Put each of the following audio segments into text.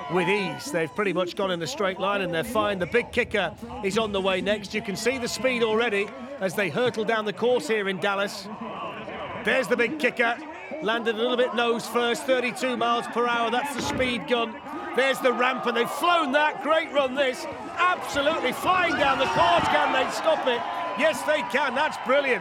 with ease. They've pretty much gone in a straight line and they're fine. The big kicker is on the way next. You can see the speed already as they hurtle down the course here in Dallas. There's the big kicker. Landed a little bit nose first, 32 miles per hour. That's the speed gun. There's the ramp, and they've flown that. Great run, this. Absolutely flying down the course. Can they stop it? Yes, they can. That's brilliant.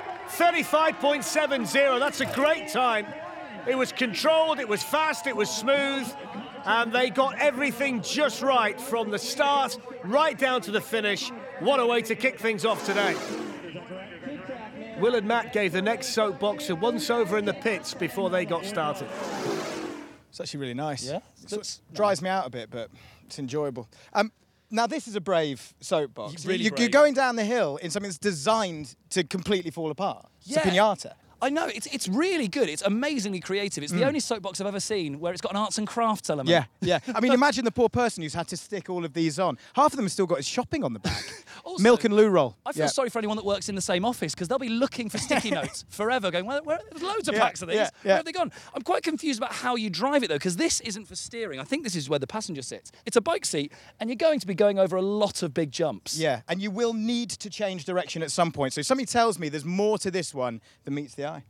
35.70. That's a great time. It was controlled, it was fast, it was smooth, and they got everything just right from the start right down to the finish. What a way to kick things off today. Will and Matt gave the next soapbox a once-over in the pits before they got started. It's actually really nice. Yeah? It dries me out a bit, but it's enjoyable. Now, this is a brave soapbox. Really You're brave. going down the hill in something that's designed to completely fall apart. It's a piñata. I know, it's really good. It's amazingly creative. It's the only soapbox I've ever seen where it's got an arts and crafts element. Yeah, yeah. I mean, imagine the poor person who's had to stick all of these on. Half of them have still got his shopping on the back. Also, Milk and loo roll. I feel sorry for anyone that works in the same office because they'll be looking for sticky notes forever going, well, there's loads of packs of these. Where have they gone? I'm quite confused about how you drive it, though, because this isn't for steering. I think this is where the passenger sits. It's a bike seat, and you're going to be going over a lot of big jumps. Yeah, and you will need to change direction at some point. So if somebody tells me there's more to this one than meets the eye.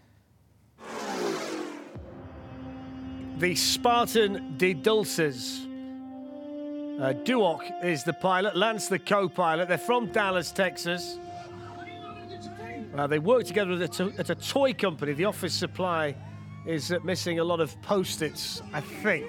The Spartan de Dulces. Duoc is the pilot, Lance the co-pilot. They're from Dallas, Texas. They work together at a toy company. The office supply is missing a lot of Post-its, I think.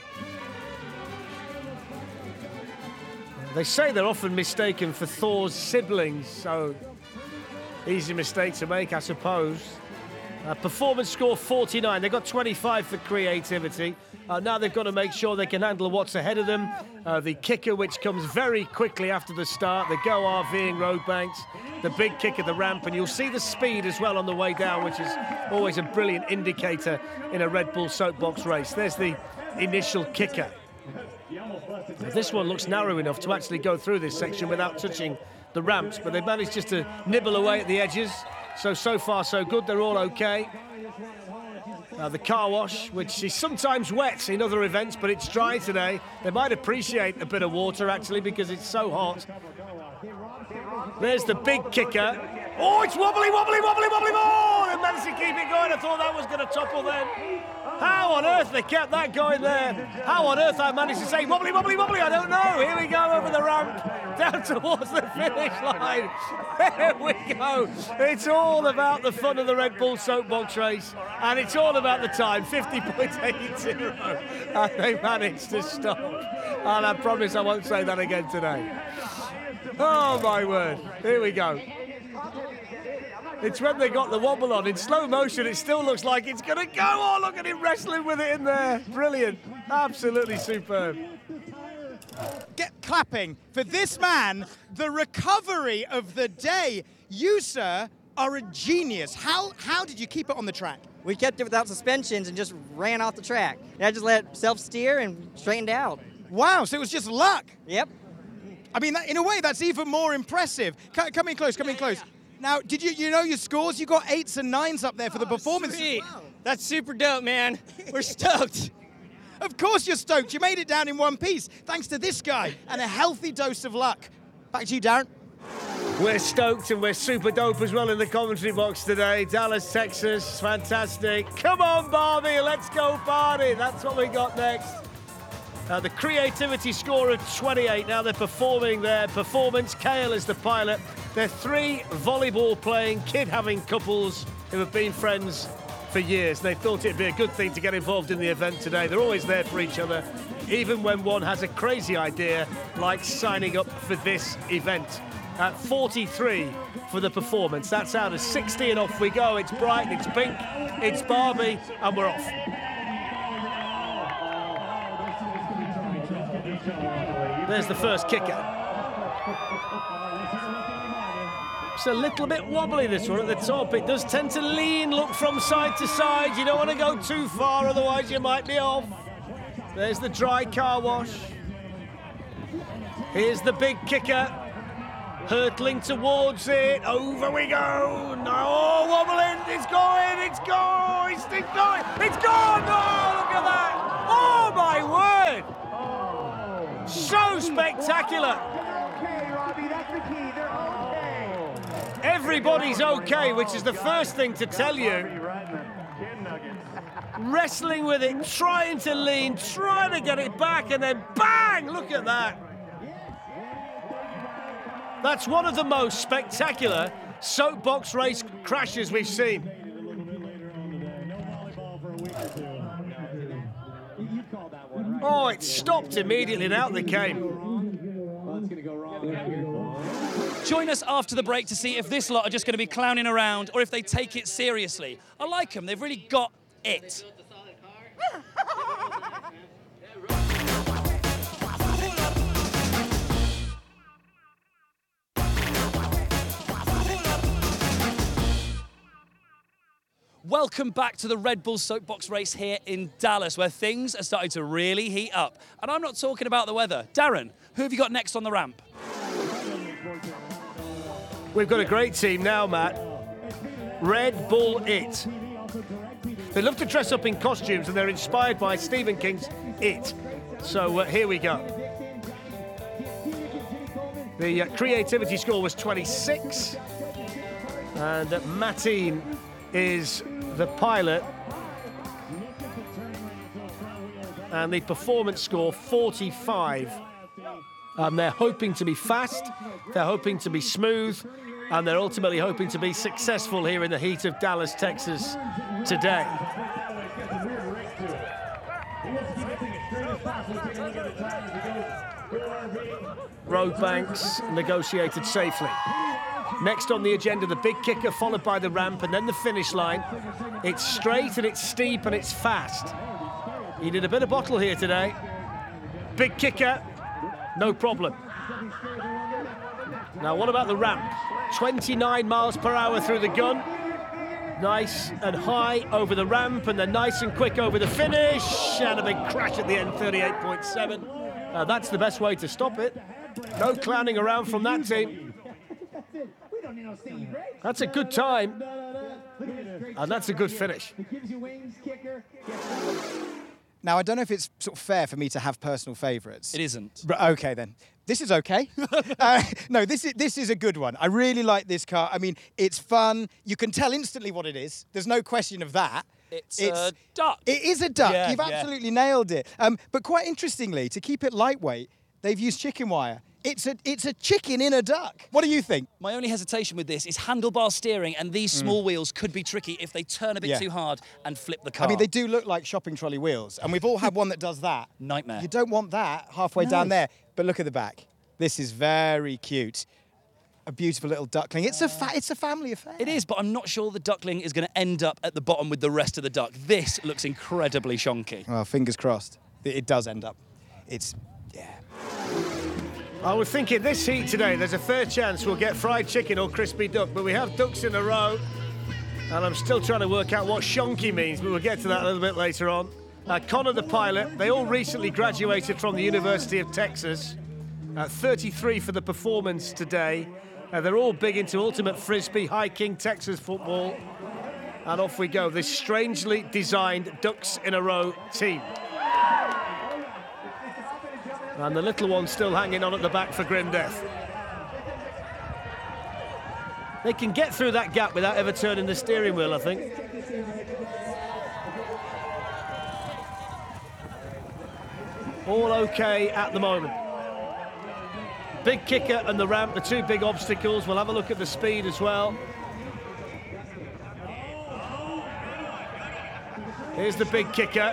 They say they're often mistaken for Thor's siblings, so easy mistake to make, I suppose. Performance score 49. They've got 25 for creativity. Now they've got to make sure they can handle what's ahead of them. The kicker, which comes very quickly after the start. The go RVing road banks. The big kick at the ramp. And you'll see the speed as well on the way down, which is always a brilliant indicator in a Red Bull soapbox race. There's the initial kicker. Now, this one looks narrow enough to actually go through this section without touching the ramps, but they've managed just to nibble away at the edges. So far, so good. They're all okay. The car wash, which is sometimes wet in other events, but it's dry today. They might appreciate a bit of water, actually, because it's so hot. There's the big kicker. Oh, it's wobbly, wobbly, wobbly, wobbly. Oh, they managed to keep it going. I thought that was going to topple then. How on earth they kept that going there? How on earth I managed to say wobbly, wobbly, wobbly? I don't know. Here we go over the ramp, down towards the finish line. There we go. It's all about the fun of the Red Bull soapbox race, and it's all about the time, 50.80. And they managed to stop. And I promise I won't say that again today. Oh, my word. Here we go. It's when they got the wobble on. In slow motion, it still looks like it's going to go. Oh, look at him wrestling with it in there. Brilliant. Absolutely superb. Get clapping for this man, the recovery of the day. You, sir, are a genius. How did you keep it on the track? We kept it without suspensions and just ran off the track. And I just let self-steer and straightened out. Wow, so it was just luck. Yep. I mean, in a way, that's even more impressive. Come in close, come in close. Now, did you know your scores? You got 8s and 9s up there for the performance. Sweet. Wow. That's super dope, man. We're stoked. Of course you're stoked. You made it down in one piece, thanks to this guy and a healthy dose of luck. Back to you, Darren. We're stoked and we're super dope as well in the commentary box today. Dallas, Texas, fantastic. Come on, Barbie, let's go party. That's what we got next. The creativity score of 28. Now they're performing their performance. Kale is the pilot. They're 3 volleyball-playing, kid-having couples who have been friends for years. They thought it'd be a good thing to get involved in the event today. They're always there for each other, even when one has a crazy idea, like signing up for this event. At 43 for the performance. That's out of 60, and off we go. It's bright, it's pink, it's Barbie, and we're off. There's the first kicker. It's a little bit wobbly, this one, at the top. It does tend to lean, look from side to side. You don't want to go too far, otherwise you might be off. There's the dry car wash. Here's the big kicker. Hurtling towards it. Over we go. No, wobbling. It's going. It's going. It's going. It's gone. Oh, look at that. Oh, my word. spectacular. Everybody's okay, which is the first thing to tell you. Wrestling with it, trying to lean, trying to get it back, and then bang! Look at that. That's one of the most spectacular soapbox race crashes we've seen. Oh, it stopped immediately and out they came. Join us after the break to see if this lot are just going to be clowning around or if they take it seriously. I like them. They've really got it. Welcome back to the Red Bull Soapbox race here in Dallas, where things are starting to really heat up. And I'm not talking about the weather. Darren, who have you got next on the ramp? We've got a great team now, Matt. Red Bull It. They love to dress up in costumes, and they're inspired by Stephen King's It. So here we go. The creativity score was 26, and Mateen is the pilot, and the performance score 45. They're hoping to be fast, they're hoping to be smooth, and they're ultimately hoping to be successful here in the heat of Dallas, Texas today. Roadbanks negotiated safely. Next on the agenda, the big kicker, followed by the ramp, and then the finish line. It's straight and it's steep and it's fast. He did a bit of bottle here today. Big kicker, no problem. Now, what about the ramp? 29 miles per hour through the gun. Nice and high over the ramp, and then nice and quick over the finish. And a big crash at the end, 38.7. That's the best way to stop it. No clowning around from that team. That's a good time, and that's a good finish. Now, I don't know if it's sort of fair for me to have personal favourites. It isn't. Okay, then. This is okay. No, this is a good one. I really like this car. I mean, it's fun. You can tell instantly what it is. There's no question of that. It's a duck. It is a duck. Yeah, You've absolutely nailed it. But quite interestingly, to keep it lightweight, they've used chicken wire. It's a chicken in a duck. What do you think? My only hesitation with this is handlebar steering, and these small wheels could be tricky if they turn a bit too hard and flip the car. I mean, they do look like shopping trolley wheels, and we've all had one that does that. Nightmare. You don't want that halfway down there. But look at the back. This is very cute. A beautiful little duckling. It's a family affair. It is, but I'm not sure the duckling is going to end up at the bottom with the rest of the duck. This looks incredibly shonky. Well, fingers crossed. It does end up. I would think in this heat today, there's a fair chance we'll get fried chicken or crispy duck, but we have ducks in a row, and I'm still trying to work out what shonky means, but we'll get to that a little bit later on. Connor, the pilot, they all recently graduated from the University of Texas. 33 for the performance today. They're all big into ultimate frisbee, hiking, Texas football, and off we go. This strangely designed ducks in a row team. And the little one still hanging on at the back for grim death. They can get through that gap without ever turning the steering wheel, I think. All okay at the moment. Big kicker and the ramp, the two big obstacles. We'll have a look at the speed as well. Here's the big kicker.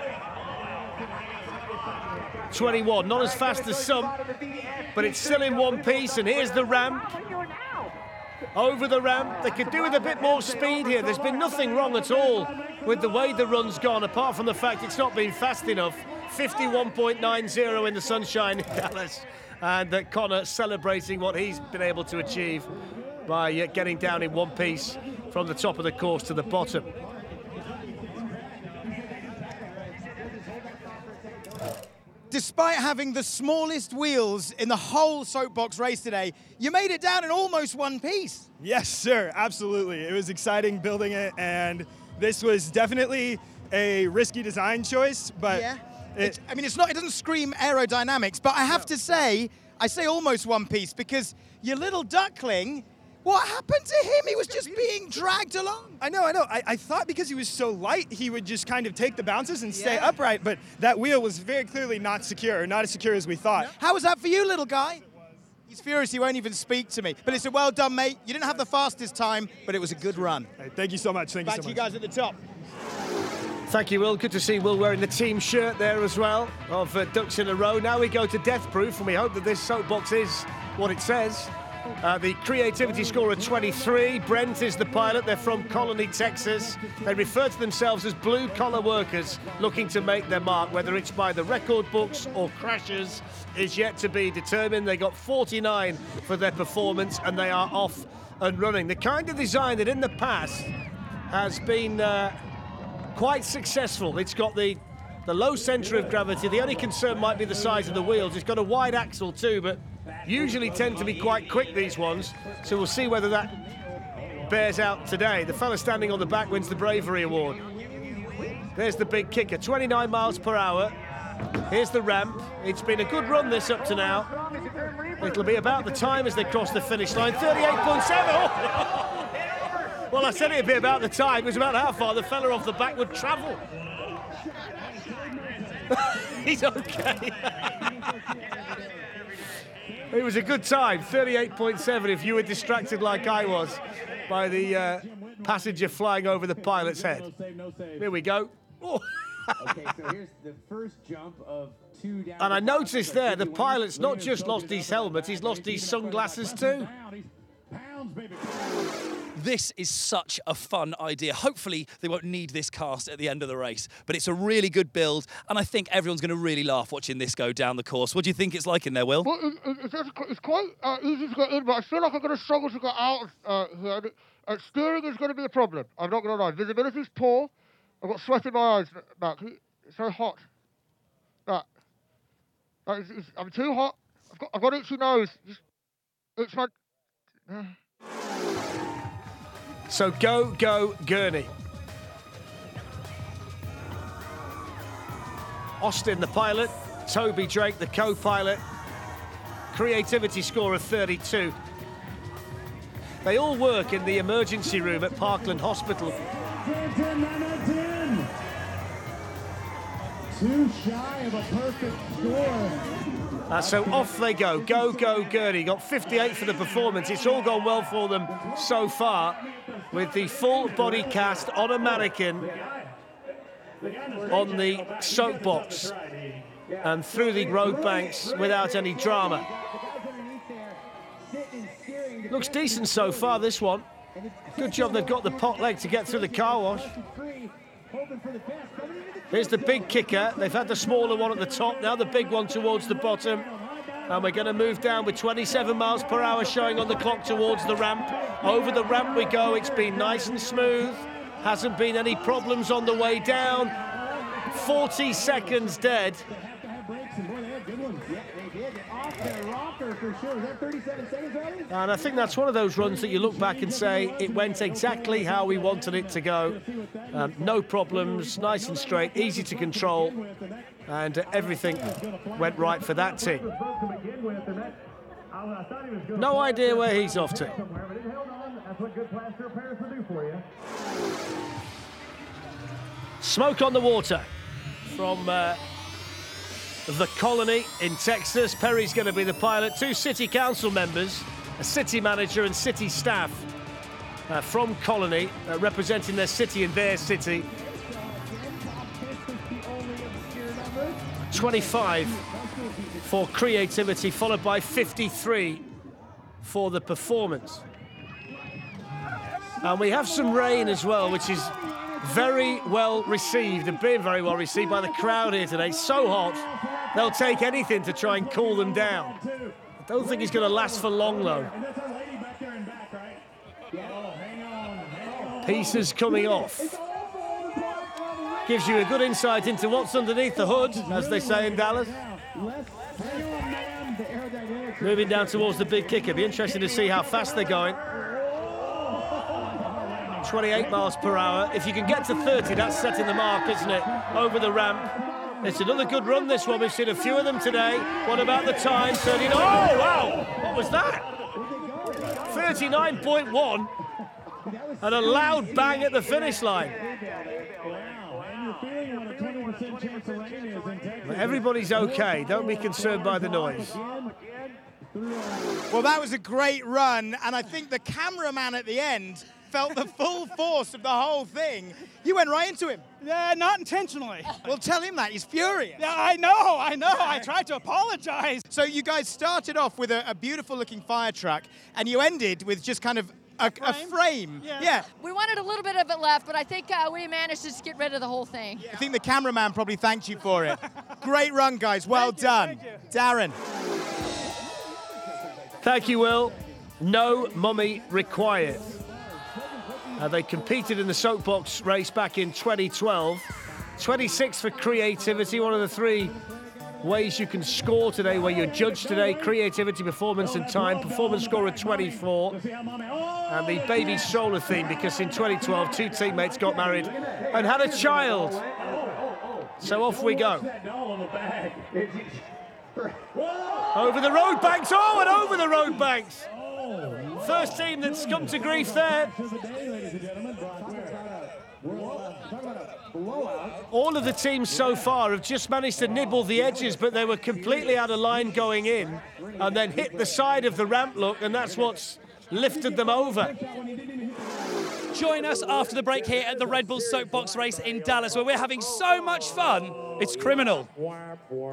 21, not as fast as some, but it's still in one piece, and here's the ramp. Over the ramp, they could do with a bit more speed here. There's been nothing wrong at all with the way the run's gone, apart from the fact it's not been fast enough. 51.90 in the sunshine in Dallas, and Connor celebrating what he's been able to achieve by getting down in one piece from the top of the course to the bottom. Despite having the smallest wheels in the whole soapbox race today, you made it down in almost one piece. Yes, sir, absolutely. It was exciting building it, and this was definitely a risky design choice, but yeah. It doesn't scream aerodynamics, but I have to say, I say almost one piece because your little duckling, what happened to him? He was just being dragged along. I know. I thought because he was so light, he would just kind of take the bounces and stay upright, but that wheel was very clearly not secure, not as secure as we thought. How was that for you, little guy? He's furious, he won't even speak to me. But it's a well done, mate. You didn't have the fastest time, but it was a good run. Hey, thank you so much. Thank you so Back much. to you guys at the top. Thank you, Will. Good to see Will wearing the team shirt there as well of Ducks in a Row. Now we go to Death Proof, and we hope that this soapbox is what it says. The creativity score of 23. Brent is the pilot. They're from Colony, Texas. They refer to themselves as blue-collar workers looking to make their mark. Whether it's by the record books or crashes is yet to be determined. They got 49 for their performance, and they are off and running. The kind of design that in the past has been quite successful. It's got the low centre of gravity. The only concern might be the size of the wheels. It's got a wide axle too, but usually tend to be quite quick, these ones. So we'll see whether that bears out today. The fella standing on the back wins the Bravery Award. There's the big kicker, 29 miles per hour. Here's the ramp. It's been a good run this up to now. It'll be about the time as they cross the finish line, 38.7. Well, I said it'd be about the time. It was about how far the fella off the back would travel. He's okay. It was a good time, 38.7 if you were distracted like I was by the passenger flying over the pilot's head. Here we go. Oh. Okay, so here's the first jump of 2 down. And I noticed there, the pilot's not just lost his helmet, he's lost his sunglasses too. This is such a fun idea. Hopefully they won't need this cast at the end of the race, but it's a really good build, and I think everyone's going to really laugh watching this go down the course. What do you think it's like in there, Will? Well, it's quite easy to get in, but I feel like I'm going to struggle to get out of here. Steering is going to be a problem. I'm not going to lie. Visibility's poor. I've got sweat in my eyes, Mac. It's so hot. I'm too hot. I've got itchy nose. It's my... So go Gurney. Austin, the pilot. Toby Drake, the co-pilot. Creativity score of 32. They all work in the emergency room at Parkland Hospital. 10. Too shy of a perfect score. So off they go. Go Gurney. Got 58 for the performance. It's all gone well for them so far, with the full body cast on a mannequin on the soapbox and through the road banks without any drama. Looks decent so far, this one. Good job they've got the pot leg to get through the car wash. Here's the big kicker. They've had the smaller one at the top, now the big one towards the bottom. And we're going to move down with 27 miles per hour showing on the clock towards the ramp. Over the ramp we go. It's been nice and smooth. Hasn't been any problems on the way down. 40 seconds dead. And I think that's one of those runs that you look back and say it went exactly how we wanted it to go. No problems, nice and straight, easy to control, and everything went right for that team. No idea where he's off to. Smoke on the water from the Colony in Texas. Perry's going to be the pilot. 2 city council members, a city manager and city staff from Colony representing their city and their city. 25 for creativity, followed by 53 for the performance. And we have some rain as well, which is very well received and being very well received by the crowd here today. So hot, they'll take anything to try and cool them down. I don't think he's going to last for long, though. Pieces coming off. Gives you a good insight into what's underneath the hood, as they say in Dallas. Moving down towards the big kicker. Be interesting to see how fast they're going. 28 miles per hour. If you can get to 30, that's setting the mark, isn't it? Over the ramp. It's another good run, this one. We've seen a few of them today. What about the time? 39. Oh, wow! What was that? 39.1. And a loud bang at the finish line. But everybody's okay. Don't be concerned by the noise. Well, that was a great run, and I think the cameraman at the end felt the full force of the whole thing. You went right into him. Yeah, not intentionally. Well, tell him that. He's furious. Yeah, I know. I tried to apologize. So you guys started off with a beautiful-looking fire truck, and you ended with just kind of a frame. Yeah. We wanted a little bit of it left, but I think we managed to just get rid of the whole thing. I think the cameraman probably thanked you for it. Great run, guys. Well done. Darren. Thank you, Will. No mummy required. They competed in the soapbox race back in 2012. 26 for creativity, one of the 3 ways you can score today, where you're judged today: creativity, performance and time. Performance score of 24. And the baby stroller theme, because in 2012 2 teammates got married and had a child. So off we go. Over the road banks. Oh, and over the road banks. First team that's come to grief there. All of the teams so far have just managed to nibble the edges, but they were completely out of line going in and then hit the side of the ramp, look, and that's what's lifted them over. Join us after the break here at the Red Bull Soapbox race in Dallas, where we're having so much fun, it's criminal.